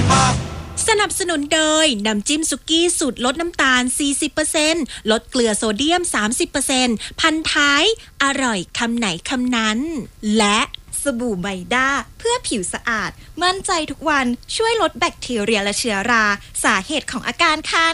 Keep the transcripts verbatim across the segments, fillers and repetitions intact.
สนับสนุนโดยน้ำจิ้มสุกี้สูตรลดน้ำตาล สี่สิบเปอร์เซ็นต์ ลดเกลือโซเดียม สามสิบเปอร์เซ็นต์ พันท้ายอร่อยคำไหนคำนั้นและสบู่ไบด้าเพื่อผิวสะอาดมั่นใจทุกวันช่วยลดแบคทีเรียและเชื้อราสาเหตุของอาการคัน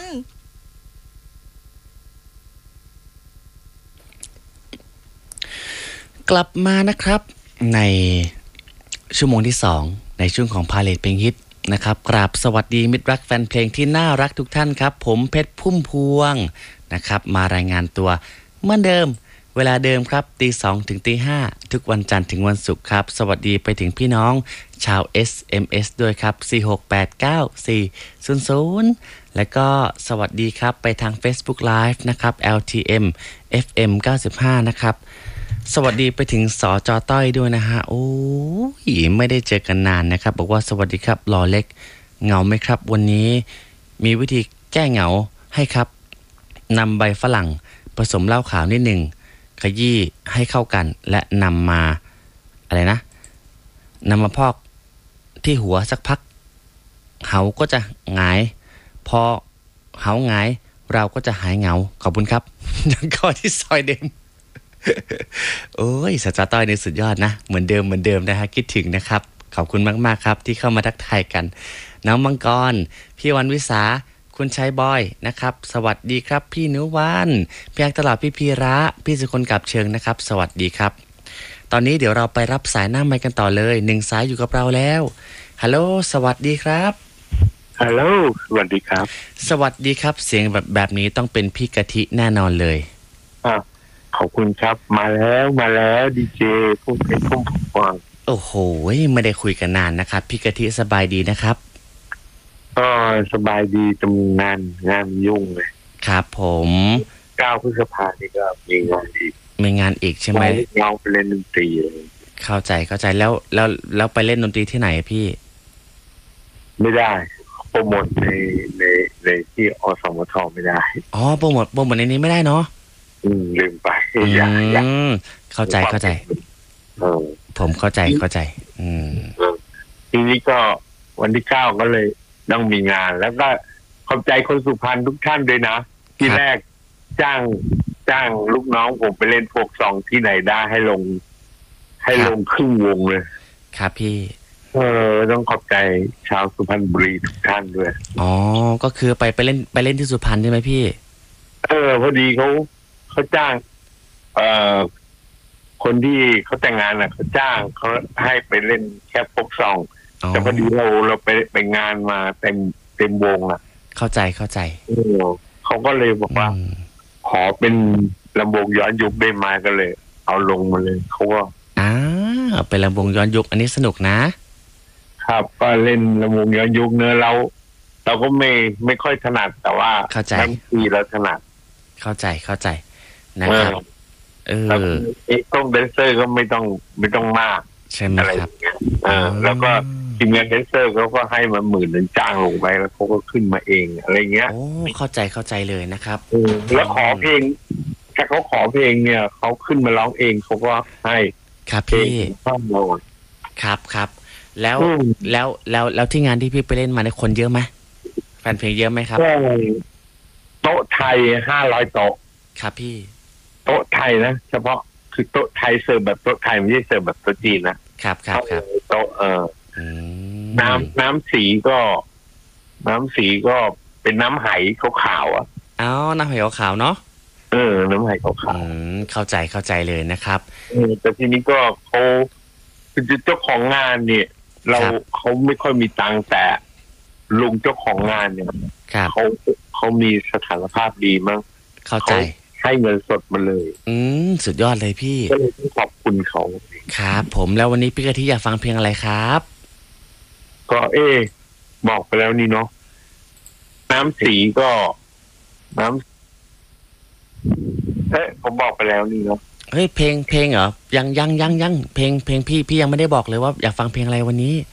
กลับมานะครับในชั่วโมงที่สองในช่วงของพาเลทเพลงฮิตนะครับกราบสวัสดีมิตรรักแฟนเพลงที่น่ารักทุกท่านครับผมเพชรพุ่มพวงนะครับมารายงานตัวเหมือนเดิมเวลาเดิมครับตีสองถึงตีห้าทุกวันจันทร์ถึงวันศุกร์ครับสวัสดีไปถึงพี่น้องชาว เอส เอ็ม เอส ด้วยครับสี่ หก แปด เก้า สี่ ศูนย์ ศูนย์แล้วก็สวัสดีครับไปทาง Facebook Live นะครับ แอล ที เอ็ม เอฟ เอ็ม เก้าสิบห้านะครับสวัสดีไปถึงสจต้อยด้วยนะฮะโอ้ยไม่ได้เจอกันนานนะครับบอกว่าสวัสดีครับรอเล็กเหงาไหมครับวันนี้มีวิธีแก้เหงาให้ครับนำใบฝรั่งผสมเหล้าขาวนิดหนึ่งขยี้ให้เข้ากันและนำมาอะไรนะนำมาพอกที่หัวสักพักเหาก็จะหงายพอเหาหงายเราก็จะหายเหงาขอบคุณครับยังก็ที่ซอยเดิมโอ้ยสจต้อยในสุดยอดนะเหมือนเดิมเหมือนเดิมนะฮะคิดถึงนะครับขอบคุณมากๆครับที่เข้ามาทักทายกันน้องมังกรพี่วันวิสาคุณชัยบอยนะครับสวัสดีครับพี่นุวันพี่อักตลอดพี่พีระพี่สุคนกับเชิงนะครับสวัสดีครับตอนนี้เดี๋ยวเราไปรับสายหน้าไมค์กันต่อเลยหนึ่งสายอยู่กับเราแล้วฮัลโหลสวัสดีครับฮัลโหลสวัสดีครับสวัสดีครับเสียงแบบแบบนี้ต้องเป็นพี่กะทิแน่นอนเลยอ่ะขอบคุณครับมาแล้วมาแล้วดีเจพุ่มเพชรพุ่มพวงโอ้โหไม่ได้คุยกันนานนะครับพี่กะทิสบายดีนะครับก็สบายดีทำงานงานยุ่งเลยครับผมเก้าพฤษภาคมนี่ก็มีงานอีกมีงานอีกใช่ไหมเราไปเล่นดนตรีเลยเข้าใจเข้าใจแล้วแล้วแล้วไปเล่นดนตรีที่ไหนพี่ไม่ได้โปรโมทในในในที่อสมทไม่ได้อ๋อโปรโมทโปรโมทในนี้ไม่ได้เนาะอืมลืมไปอย่าเข้าใจเข้าใจผมเข้าใจเข้าใจอืมทีนี้ก็วันที่เก้าก็เลยต้องมีงานแล้วก็ขอบใจคนสุพรรณทุกท่านด้วยนะที่แรกจ้างจ้างลูกน้องผมไปเล่นโฟกซองที่ไหนได้ให้ลงให้ลงครึ่งวงเลยครับพี่เออต้องขอบใจชาวสุพรรณบุรีทุกท่านด้วยอ๋อก็คือไปไปเล่นไปเล่นที่สุพรรณใช่ไหมพี่เออพอดีเขาเขาจ้างเอ่อคนที่เขาแต่งงานน่ะเขาจ้างเขาให้ไปเล่นแค่โฟกซองแต่พอดีเราเราไปไปงานมาเต็มเต็มวงอ่ะเข้าใจเข้าใจเขาก็เลยบอกว่าขอเป็นลำวงย้อนยุคได้มาก็เลยเอาลงมาเลยเขาก็อ่าเป็นลำวงย้อนยุคอันนี้สนุกนะครับก็เล่นลำวงย้อนยุคเนื้อเราเราก็ไม่ไม่ค่อยถนัดแต่ว่าเข้าใจทีเราถนัดเข้าใจเข้าใจนะครับเออต้องแดนเซอร์ก็ไม่ต้องไม่ต้องมากใช่ไหมครับเออแล้วก็ทีมงานแดนเซอร์เขาก็ให้มาหมื่นหนึ่งจ้างลงไปแล้วเขาก็ขึ้นมาเองอะไรเงี้ยโอ้เข้าใจเข้าใจเลยนะครับแล้วขอเพลงถ้าเขาขอเพลงเนี่ยเขาขึ้นมาร้องเองเขาก็ให้ครับพี่ครับครับแล้วแล้วแล้วแล้วที่งานที่พี่ไปเล่นมาในคนเยอะไหมแฟนเพลงเยอะไหมครับโต๊ะไทยห้าร้อยโต๊ะครับพี่โต๊ะไทยนะเฉพาะคือโต๊ะไทยเสิร์ฟแบบโต๊ะไทยไม่ใช่เสิร์ฟแบบโต๊ะจีนนะครับครับครับโต๊ะเออน้ำน้ำสีก็น้ำสีก็เป็นน้ำไหขาวๆอ่ะอ๋อน้ำไหขาวเนาะเออน้ำไหขาวๆเข้าใจเข้าใจเลยนะครับเออแต่ทีนี้ก็เขาคือเจ้าของงานเนี่ยเราเขาไม่ค่อยมีตังค์แต่ลุงเจ้าของงานเนี่ยเขาเขามีสถานภาพดีมั้งเข้าใจให้เงินสดมาเลยอืมสุดยอดเลยพี่ก็เลยต้องขอบคุณเขาครับผมแล้ววันนี้พี่กะทิอยากฟังเพลงอะไรครับก็เอบอกไปแล้วนี่เนาะน้ำสีก็น้ำเฮ้ยผมบอกไปแล้วนี่เนาะเฮ้ยเพลงเพลงเหรอยังยังยังยังเพลงเพลงพี่พี่ยังไม่ได้บอกเลยว่าอยากฟังเพลงอะไรวันนี้